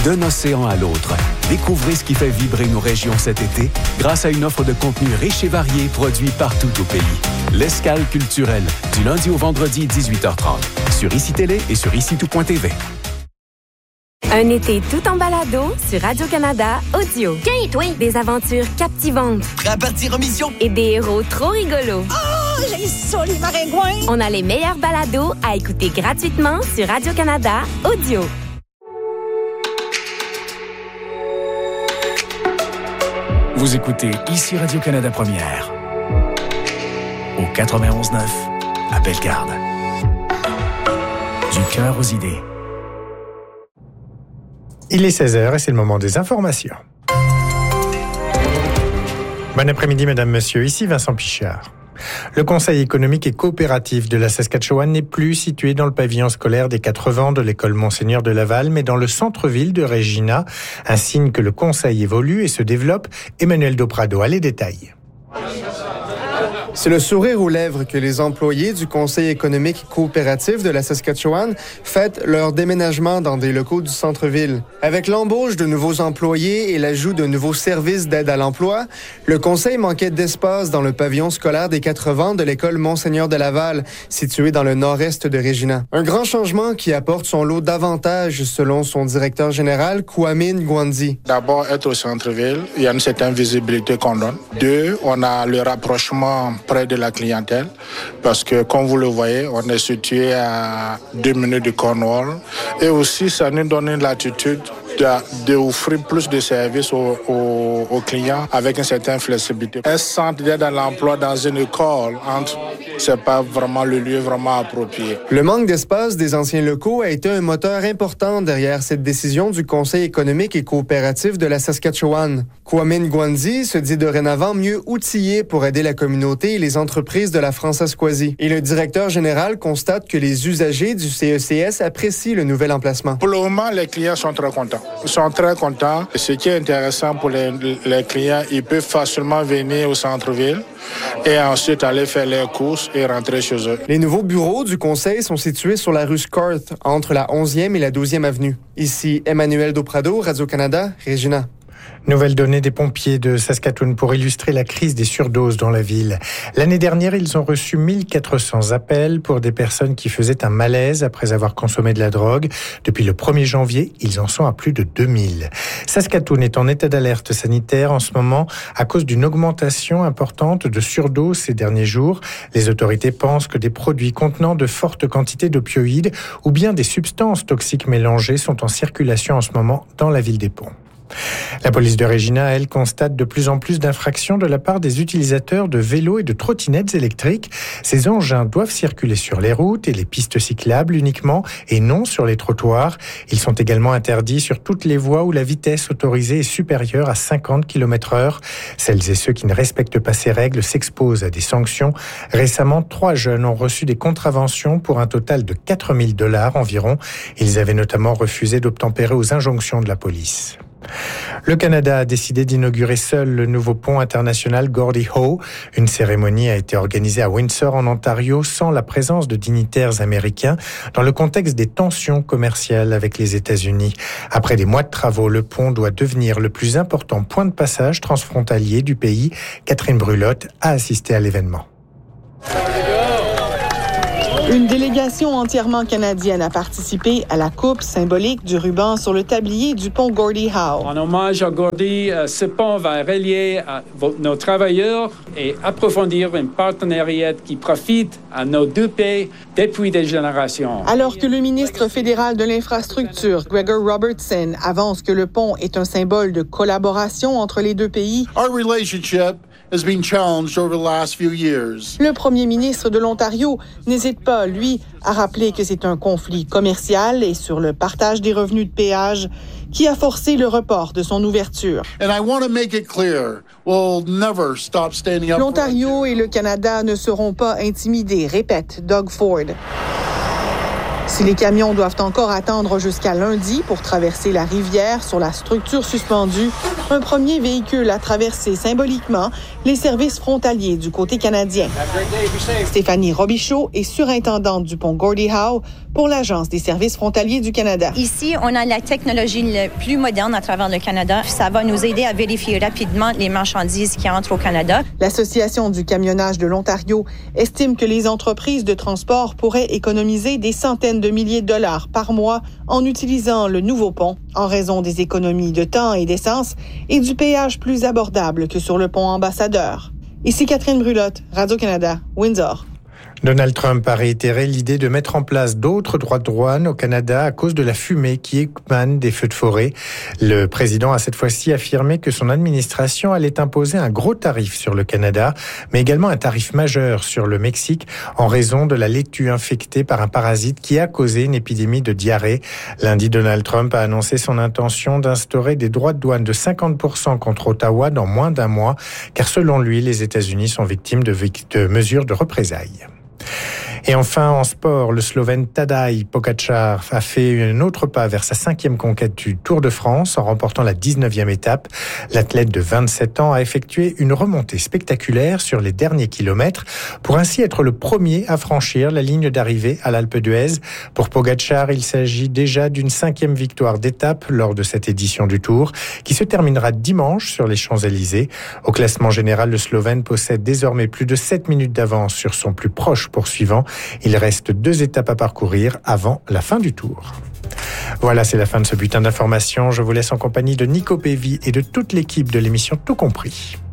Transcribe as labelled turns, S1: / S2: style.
S1: d'un océan à l'autre. Découvrez ce qui fait vibrer nos régions cet été grâce à une offre de contenu riche et varié produit partout au pays. L'Escale culturelle, du lundi au vendredi 18h30, sur ICI Télé et sur ICI-tout.tv.
S2: Un été tout en balado sur Radio-Canada Audio. Des aventures captivantes.
S3: Prêt à partir en mission?
S2: Et des héros trop rigolos.
S4: Oh, j'ai ça, les maringouins!
S2: On a les meilleurs balados à écouter gratuitement sur Radio-Canada Audio.
S5: Vous écoutez ici Radio-Canada Première. Au 91.9, à Bellegarde. Du cœur aux idées.
S6: Il est 16h et c'est le moment des informations. Bon après-midi, mesdames, messieurs. Ici Vincent Pichard. Le Conseil économique et coopératif de la Saskatchewan n'est plus situé dans le pavillon scolaire des 4 vents de l'école Monseigneur de Laval, mais dans le centre-ville de Regina. Un signe que le Conseil évolue et se développe. Emmanuel Doprado a les détails.
S7: C'est le sourire aux lèvres que les employés du Conseil économique coopératif de la Saskatchewan fêtent leur déménagement dans des locaux du centre-ville. Avec l'embauche de nouveaux employés et l'ajout de nouveaux services d'aide à l'emploi, le Conseil manquait d'espace dans le pavillon scolaire des 4 vents de l'école Monseigneur de Laval, située dans le nord-est de Regina. Un grand changement qui apporte son lot d'avantages, selon son directeur général, Kwame Ngwandi.
S8: D'abord, être au centre-ville, il y a une certaine visibilité qu'on donne. 2, on a le rapprochement près de la clientèle parce que, comme vous le voyez, on est situé à 2 minutes de Cornwall et aussi ça nous donne une latitude d'offrir plus de services aux clients avec une certaine flexibilité. Un centre d'aide à l'emploi dans une école, c'est pas vraiment le lieu vraiment approprié.
S7: Le manque d'espace des anciens locaux a été un moteur important derrière cette décision du Conseil économique et coopératif de la Saskatchewan. Kwame Ngwandi se dit dorénavant mieux outillé pour aider la communauté et les entreprises de la Françoisie. Et le directeur général constate que les usagers du CECS apprécient le nouvel emplacement.
S8: Pour le moment, les clients sont très contents. Ils sont très contents. Ce qui est intéressant pour les clients, ils peuvent facilement venir au centre-ville et ensuite aller faire leurs courses et rentrer chez eux.
S7: Les nouveaux bureaux du Conseil sont situés sur la rue Scarth, entre la 11e et la 12e avenue. Ici Emmanuel Doprado, Radio-Canada, Regina.
S6: Nouvelle donnée des pompiers de Saskatoon pour illustrer la crise des surdoses dans la ville. L'année dernière, ils ont reçu 1400 appels pour des personnes qui faisaient un malaise après avoir consommé de la drogue. Depuis le 1er janvier, ils en sont à plus de 2000. Saskatoon est en état d'alerte sanitaire en ce moment à cause d'une augmentation importante de surdoses ces derniers jours. Les autorités pensent que des produits contenant de fortes quantités d'opioïdes ou bien des substances toxiques mélangées sont en circulation en ce moment dans la ville des Ponts. La police de Regina, elle, constate de plus en plus d'infractions de la part des utilisateurs de vélos et de trottinettes électriques. Ces engins doivent circuler sur les routes et les pistes cyclables uniquement et non sur les trottoirs. Ils sont également interdits sur toutes les voies où la vitesse autorisée est supérieure à 50 km/h. Celles et ceux qui ne respectent pas ces règles s'exposent à des sanctions. Récemment, 3 jeunes ont reçu des contraventions pour un total de 4 000 $ environ. Ils avaient notamment refusé d'obtempérer aux injonctions de la police. Le Canada a décidé d'inaugurer seul le nouveau pont international Gordie Howe. Une cérémonie a été organisée à Windsor en Ontario sans la présence de dignitaires américains dans le contexte des tensions commerciales avec les États-Unis. Après des mois de travaux, le pont doit devenir le plus important point de passage transfrontalier du pays. Catherine Brulotte a assisté à l'événement.
S9: Une délégation entièrement canadienne a participé à la coupe symbolique du ruban sur le tablier du pont Gordie Howe.
S10: En hommage à Gordie, ce pont va relier nos travailleurs et approfondir un partenariat qui profite à nos deux pays depuis des générations.
S9: Alors que le ministre fédéral de l'Infrastructure, Gregor Robertson, avance que le pont est un symbole de collaboration entre les deux pays,
S11: Our relationship has been challenged over the last few years.
S9: Le premier ministre de l'Ontario n'hésite pas, lui, à rappeler que c'est un conflit commercial et sur le partage des revenus de péage qui a forcé le report de son ouverture.
S11: And I want to make it clear, we'll never stop standing up.
S9: L'Ontario et le Canada ne seront pas intimidés, répète Doug Ford. Si les camions doivent encore attendre jusqu'à lundi pour traverser la rivière sur la structure suspendue, un premier véhicule a traversé symboliquement les services frontaliers du côté canadien. Stéphanie Robichaud est surintendante du pont Gordie Howe pour l'Agence des services frontaliers du Canada.
S3: Ici, on a la technologie la plus moderne à travers le Canada. Ça va nous aider à vérifier rapidement les marchandises qui entrent au Canada.
S9: L'Association du camionnage de l'Ontario estime que les entreprises de transport pourraient économiser des centaines de milliers de dollars par mois en utilisant le nouveau pont, en raison des économies de temps et d'essence et du péage plus abordable que sur le pont Ambassadeur. Ici Catherine Brulotte, Radio-Canada, Windsor.
S6: Donald Trump a réitéré l'idée de mettre en place d'autres droits de douane au Canada à cause de la fumée qui émane des feux de forêt. Le président a cette fois-ci affirmé que son administration allait imposer un gros tarif sur le Canada, mais également un tarif majeur sur le Mexique en raison de la laitue infectée par un parasite qui a causé une épidémie de diarrhée. Lundi, Donald Trump a annoncé son intention d'instaurer des droits de douane de 50% contre Ottawa dans moins d'un mois, car selon lui, les États-Unis sont victimes de mesures de représailles. Et enfin, en sport, le Slovène Tadej Pogačar a fait un autre pas vers sa 5e conquête du Tour de France en remportant la 19e étape. L'athlète de 27 ans a effectué une remontée spectaculaire sur les derniers kilomètres pour ainsi être le premier à franchir la ligne d'arrivée à l'Alpe d'Huez. Pour Pogačar, il s'agit déjà d'une 5e victoire d'étape lors de cette édition du Tour qui se terminera dimanche sur les Champs-Élysées. Au classement général, le Slovène possède désormais plus de 7 minutes d'avance sur son plus proche poursuivant. Il reste 2 étapes à parcourir avant la fin du Tour. Voilà, c'est la fin de ce bulletin d'information. Je vous laisse en compagnie de Nico Pévy et de toute l'équipe de l'émission Tout Compris.